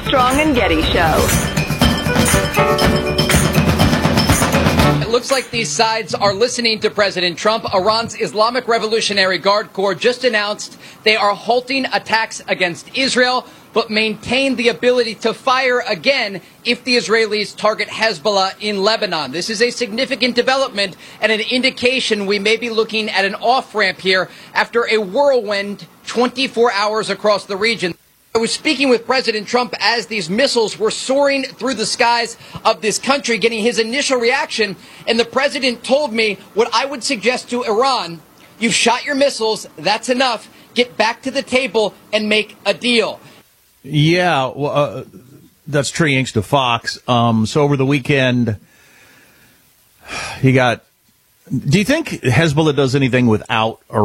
Armstrong and Getty Show. It looks like these sides are listening to President Trump. Iran's Islamic Revolutionary Guard Corps just announced they are halting attacks against Israel, but maintain the ability to fire again if the Israelis target Hezbollah in Lebanon. This is a significant development and an indication we may be looking at an off-ramp here after a whirlwind 24 hours across the region. I was speaking with President Trump as these missiles were soaring through the skies of this country, getting his initial reaction, and the president told me what I would suggest to Iran: you've shot your missiles, that's enough, get back to the table and make a deal. Yeah, well, that's Trey Yanks to Fox. So over the weekend, do you think Hezbollah does anything without Iran?